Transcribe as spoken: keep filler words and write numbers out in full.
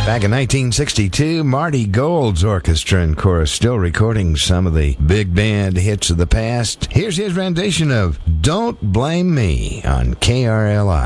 Back in nineteen sixty-two, Marty Gold's orchestra and chorus still recording some of the big band hits of the past. Here's his rendition of Don't Blame Me on K R L I.